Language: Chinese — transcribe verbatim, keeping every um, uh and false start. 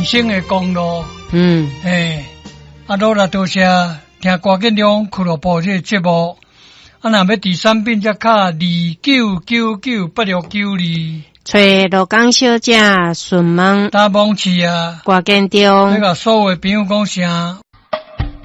人生的公路。 嗯， 诶，啊，多啦多谢听郭建良俱乐部这个节目。啊，若要第三遍则卡二九九九八六九二。 找罗江小姐询问打网市啊， 郭建中。 那个所有的朋友讲声。